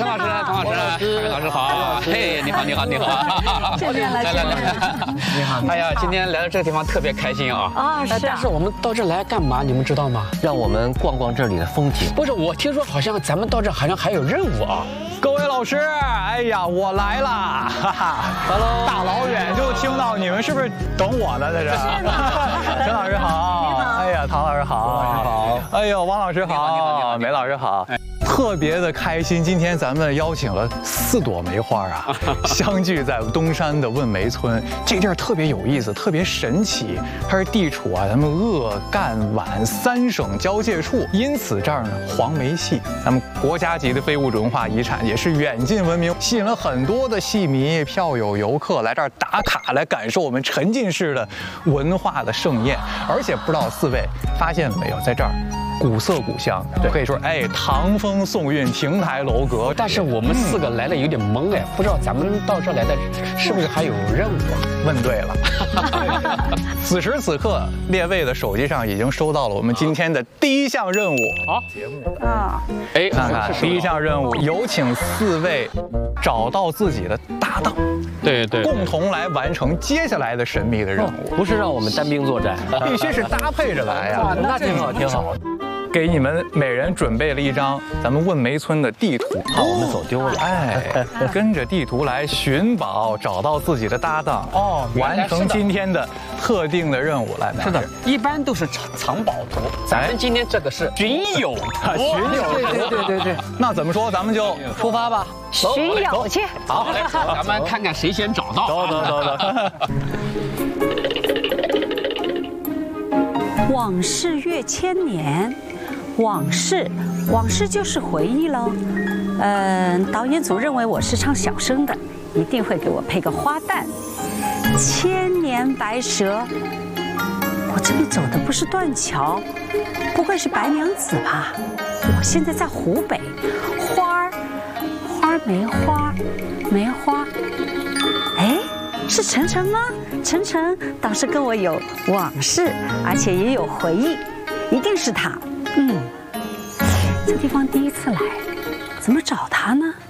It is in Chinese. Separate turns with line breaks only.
陈老师，童老师，老师好，嘿，你好，你好，你好，
见面了，见面了，
你好，哎呀，今天来到这个地方特别开心啊！
啊，是啊。
但是我们到这来干嘛？你们知道吗？
让我们逛逛这里的风景。
不是，我听说好像咱们到这好像还有任务啊！
各位老师，哎呀，我来啦！哈哈 ，Hello， 大老远就听到你们是不是等我呢？在这，陈老师好，哎呀，唐老师好，哎呦，王老师好，梅老师好。特别的开心，今天咱们邀请了4朵梅花啊，相聚在东山的问梅村。这地儿特别有意思，特别神奇，它是地处咱们鄂赣皖3省交界处，因此这儿呢黄梅戏，咱们国家级的非物质文化遗产，也是远近闻名，吸引了很多的戏迷、票友、游客来这儿打卡，来感受我们沉浸式的文化的盛宴。而且不知道4位发现了没有，在这儿。古色古香，可以说，哎，唐风宋韵，亭台楼阁。
但是我们4个来了有点懵哎，不知道咱们到这来的是不是还有任务啊？
问对了。此时此刻，列位的手机上已经收到了我们今天的第1项任务。好，节目啊，哎，看看第1项任务，有请4位找到自己的搭档，
对，
共同来完成接下来的神秘的任务。
不是让我们单兵作战，
必须是搭配着来呀。
那挺好，挺好。
给你们每人准备了一张咱们问梅村的地图，
怕我们走丢了。
哎，跟着地图来寻宝，找到自己的搭档，完成今天的特定的任务来。
是的，一般都是藏宝图，咱们今天这个是寻友图。
寻友，对。那怎么说？咱们就出发吧，
寻友去。
好，来，咱们看看谁先找到。
走。
往事越千年，往事就是回忆喽。导演组认为我是唱小生的，一定会给我配个花旦。千年白蛇，我这边走的不是断桥，不会是白娘子吧？我现在在湖北，梅花，哎。是晨晨吗？晨晨当时跟我有往事，而且也有回忆，一定是他。这地方第一次来，怎么找他呢？